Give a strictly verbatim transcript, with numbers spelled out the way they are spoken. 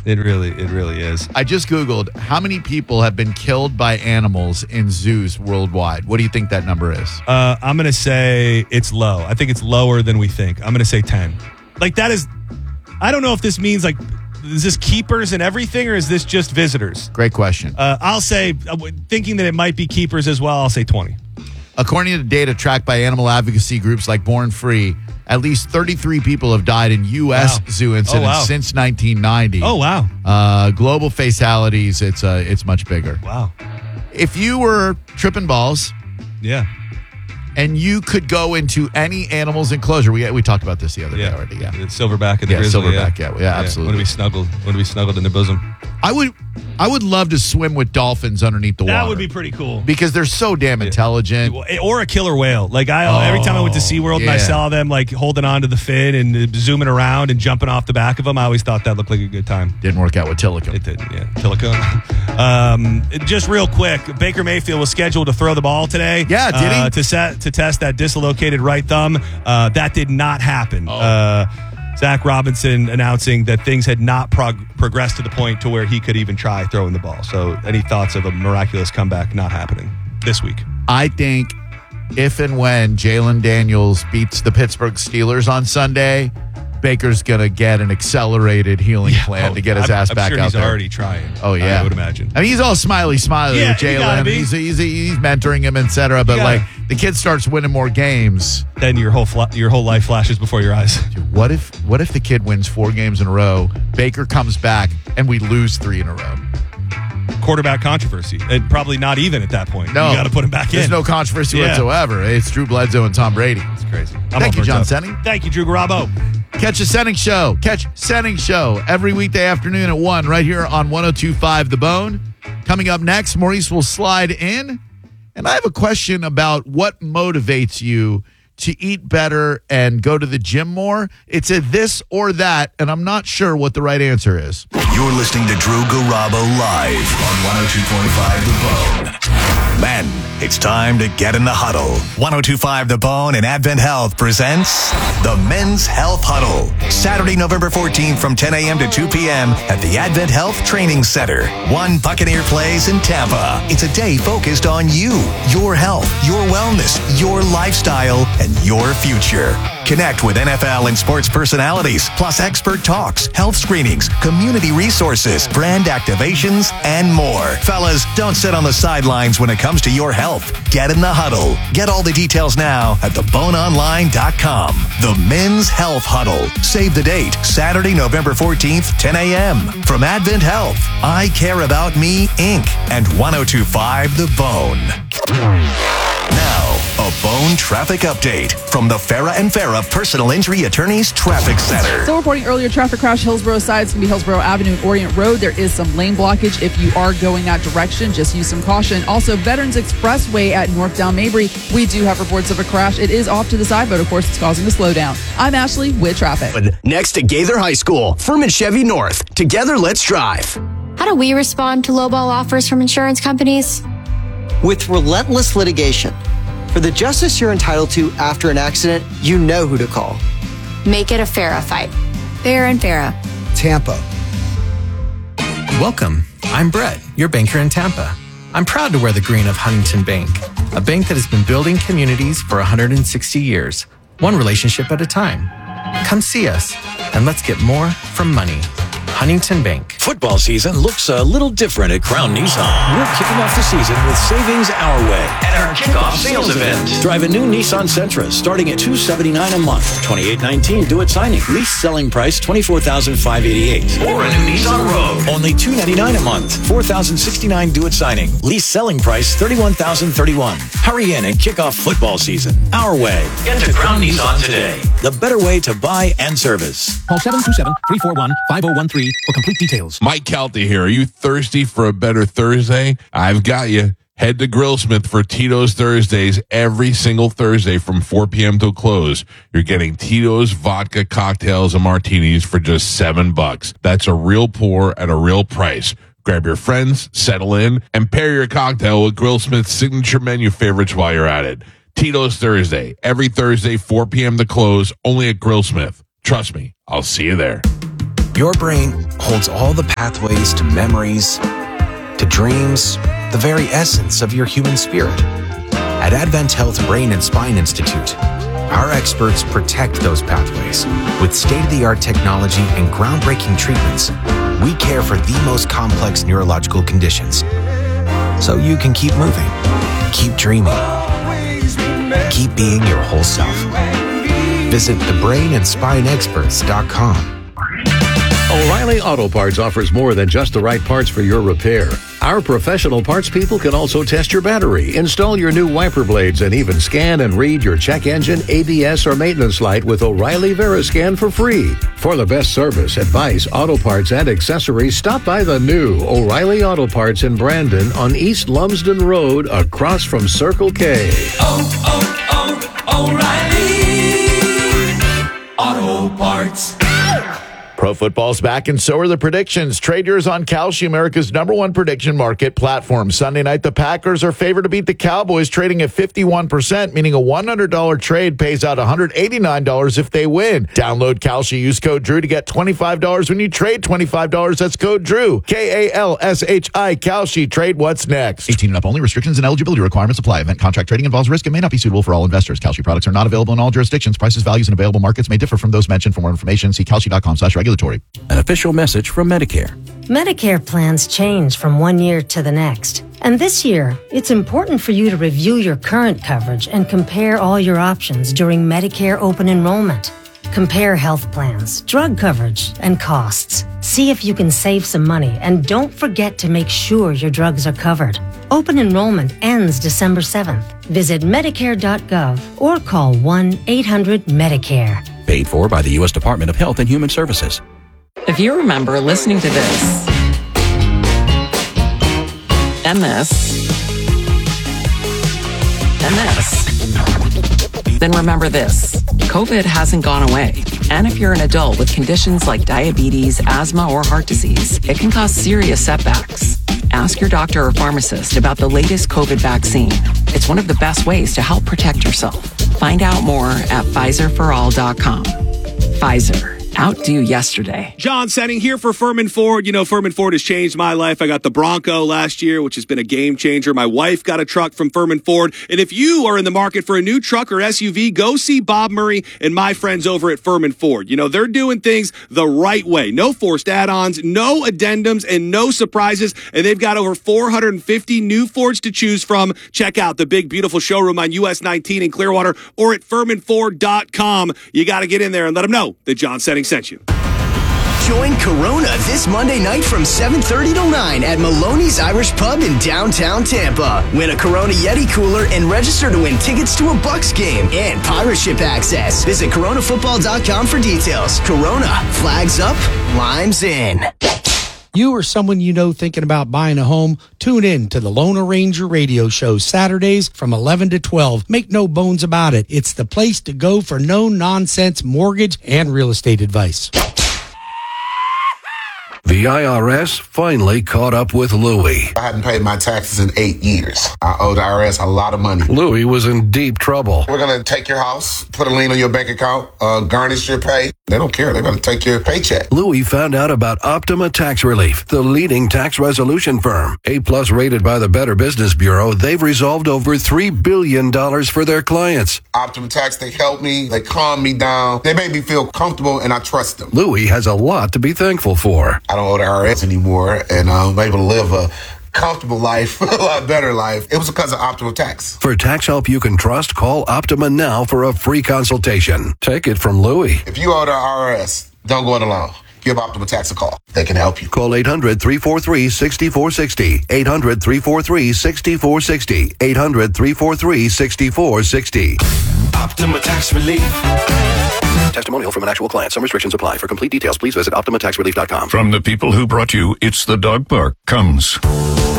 It really, it really is. I just Googled how many people have been killed by animals in zoos worldwide. What do you think that number is? Uh, I'm going to say it's low. I think it's lower than we think. I'm going to say ten. Like that is, I don't know if this means like, is this keepers and everything or is this just visitors? Great question. Uh, I'll say, uh, thinking that it might be keepers as well, I'll say twenty. According to data tracked by animal advocacy groups like Born Free, at least thirty-three people have died in U S Wow. zoo incidents Oh, wow. since nineteen ninety. Oh, wow. Uh, global fatalities, it's uh, it's much bigger. Wow. If you were tripping balls Yeah. and you could go into any animal's enclosure, we we talked about this the other Yeah. day already. Yeah, The silverback and the Yeah, grizzly. silverback, yeah. Yeah, absolutely. Want to be snuggled. Want to be snuggled in the bosom. I would I would love to swim with dolphins underneath the water. That would be pretty cool. because they're so damn intelligent. Or a killer whale. Like I, Oh, every time I went to SeaWorld and I yeah. saw them like holding on to the fin and uh, zooming around and jumping off the back of them, I always thought that looked like a good time. Didn't work out with Tilikum. It did, yeah. Tillicum. um, just real quick, Baker Mayfield was scheduled to throw the ball today. Yeah, did he? Uh, to set to test that dislocated right thumb. Uh, that did not happen. Oh. Uh, Zach Robinson announcing that things had not prog- progressed to the point to where he could even try throwing the ball. So, any thoughts of a miraculous comeback not happening this week? I think if and when Jalen Daniels beats the Pittsburgh Steelers on Sunday, Baker's going to get an accelerated healing plan Oh, to get his I'm, ass I'm back sure out he's there. already trying. Oh, yeah. I would imagine. I mean, he's all smiley, smiley Yeah, with you gotta Jalen. be. He's, he's, he's mentoring him, et cetera. But, You like, gotta- the kid starts winning more games. Then your whole fla- your whole life flashes before your eyes. Dude, what if what if the kid wins four games in a row, Baker comes back, and we lose three in a row? Quarterback controversy. And probably not even at that point. No. You got to put him back There's in. no controversy Yeah. whatsoever. It's Drew Bledsoe and Tom Brady. It's crazy. I'm Thank all you, burnt John up. Senning. Thank you, Drew Garabo. Catch the Senning Show. Catch Senning Show every weekday afternoon at one right here on one oh two point five The Bone. Coming up next, Maurice will slide in. And I have a question about what motivates you to eat better and go to the gym more. It's a this or that, and I'm not sure what the right answer is. You're listening to Drew Garabo live on one oh two point five The Bone. Men, it's time to get in the huddle. one oh two point five The Bone and Advent Health presents the Men's Health Huddle. Saturday, November fourteenth from ten a.m. to two p.m. at the Advent Health Training Center. One Buccaneer Place in Tampa. It's a day focused on you, your health, your wellness, your lifestyle, and your future. Connect with N F L and sports personalities, plus expert talks, health screenings, community resources, brand activations, and more. Fellas, don't sit on the sidelines when it comes to your health. Get in the huddle. Get all the details now at the bone online dot com. The Men's Health Huddle. Save the date, Saturday, November fourteenth, ten a.m. From Advent Health, I Care About Me, Incorporated, and one oh two point five The Bone. Now, a Bone traffic update from the Farah and Farah Personal Injury Attorneys Traffic Center. Still reporting earlier traffic crash Hillsborough side. It's going to be Hillsborough Avenue and Orient Road. There is some lane blockage. If you are going that direction, just use some caution. Also, Veterans Expressway at North Down Mabry. We do have reports of a crash. It is off to the side, but of course, it's causing a slowdown. I'm Ashley with traffic. Next to Gaither High School, Furman Chevy North. Together, let's drive. How do we respond to lowball offers from insurance companies? With relentless litigation. For the justice you're entitled to after an accident, you know who to call. Make it a Farah fight. Farah and Farah. Tampa. Welcome. I'm Brett, your banker in Tampa. I'm proud to wear the green of Huntington Bank, a bank that has been building communities for one hundred sixty years, one relationship at a time. Come see us, and let's get more from money. Huntington Bank. Football season looks a little different at Crown Nissan. We're kicking off the season with savings our way at our kickoff sales event. Drive a new Nissan Sentra starting at two hundred seventy-nine dollars a month, twenty-eight nineteen due at signing. Lease selling price twenty-four thousand five hundred eighty-eight dollars. Or a new Nissan Rogue, only two hundred ninety-nine dollars a month, four thousand sixty-nine dollars due at signing. Lease selling price thirty-one thousand thirty-one dollars. Hurry in and kick off football season our way. Get to Crown Nissan today. The better way to buy and service. Call seven two seven, three four one, five oh one three for complete details. Mike Calty here. Are you thirsty for a better Thursday? I've got you. Head to Grillsmith for Tito's Thursdays every single Thursday from four p.m. till close. You're getting Tito's vodka cocktails and martinis for just seven bucks. That's a real pour at a real price. Grab your friends, settle in, and pair your cocktail with Grillsmith's signature menu favorites while you're at it. Tito's Thursday, every Thursday, four p.m. to close, only at Grillsmith. Trust me, I'll see you there. Your brain holds all the pathways to memories, to dreams, the very essence of your human spirit. At Advent Health Brain and Spine Institute, our experts protect those pathways. With state-of-the-art technology and groundbreaking treatments, we care for the most complex neurological conditions. So you can keep moving, keep dreaming, keep being your whole self. Visit the brain and spine experts dot com. O'Reilly Auto Parts offers more than just the right parts for your repair. Our professional parts people can also test your battery, install your new wiper blades, and even scan and read your check engine, A B S, or maintenance light with O'Reilly VeriScan for free. For the best service, advice, auto parts, and accessories, stop by the new O'Reilly Auto Parts in Brandon on East Lumsden Road across from Circle K. Oh, oh, oh, O'Reilly Auto Parts. Pro football's back, and so are the predictions. Trade yours on Kalshi, America's number one prediction market platform. Sunday night, the Packers are favored to beat the Cowboys, trading at fifty-one percent, meaning a one hundred dollars trade pays out one hundred eighty-nine dollars if they win. Download Kalshi, use code Drew to get twenty-five dollars when you trade twenty-five dollars. That's code Drew. K A L S H I, Kalshi. Trade what's next. eighteen and up only. Restrictions and eligibility requirements apply. Event contract trading involves risk and may not be suitable for all investors. Kalshi products are not available in all jurisdictions. Prices, values, and available markets may differ from those mentioned. For more information, see kalshi.com slash regulatory. An official message from Medicare. Medicare plans change from one year to the next. And this year, it's important for you to review your current coverage and compare all your options during Medicare open enrollment. Compare health plans, drug coverage, and costs. See if you can save some money, and don't forget to make sure your drugs are covered. Open enrollment ends December seventh. Visit Medicare dot gov or call one eight hundred Medicare. Paid for by the U S Department of Health and Human Services. If you remember listening to this and this and this, then remember this. COVID hasn't gone away. And if you're an adult with conditions like diabetes, asthma, or heart disease, it can cause serious setbacks. Ask your doctor or pharmacist about the latest COVID vaccine. It's one of the best ways to help protect yourself. Find out more at Pfizer for all dot com. Pfizer. Outdo yesterday. John Senning here for Furman Ford. You know, Furman Ford has changed my life. I got the Bronco last year, which has been a game changer. My wife got a truck from Furman Ford. And if you are in the market for a new truck or S U V, go see Bob Murray and my friends over at Furman Ford. You know, they're doing things the right way. No forced add-ons, no addendums, and no surprises. And they've got over four hundred fifty new Fords to choose from. Check out the big, beautiful showroom on U S nineteen in Clearwater or at Furman Ford dot com. You got to get in there and let them know that John Senning sent you. Join Corona this Monday night from seven thirty till nine at Maloney's Irish Pub in downtown Tampa. Win a Corona Yeti cooler and register to win tickets to a Bucks game and pirate ship access. Visit Corona Football dot com for details. Corona, flags up, limes in. You or someone you know thinking about buying a home, tune in to the Loan Arranger radio show Saturdays from eleven to twelve. Make no bones about it. It's the place to go for no-nonsense mortgage and real estate advice. The I R S finally caught up with Louie. I hadn't paid my taxes in eight years. I owe the I R S a lot of money. Louie was in deep trouble. We're going to take your house, put a lien on your bank account, uh, garnish your pay. They don't care. They're going to take your paycheck. Louie found out about Optima Tax Relief, the leading tax resolution firm. A-plus rated by the Better Business Bureau, they've resolved over three billion dollars for their clients. Optima Tax, they helped me. They calmed me down. They made me feel comfortable, and I trust them. Louie has a lot to be thankful for. I don't owe the I R S anymore, and I'm able to live a comfortable life, a lot better life. It was because of Optima Tax. For tax help you can trust, call Optima now for a free consultation. Take it from Louie. If you owe the I R S, don't go it alone. Give Optima Tax a call. They can help you. Call eight hundred, three four three, six four six zero. eight hundred, three four three, six four six zero. eight hundred, three four three, six four six zero. Optima Tax Relief. Testimonial from an actual client. Some restrictions apply. For complete details, please visit Optima Tax Relief dot com. From the people who brought you It's the Dog Park comes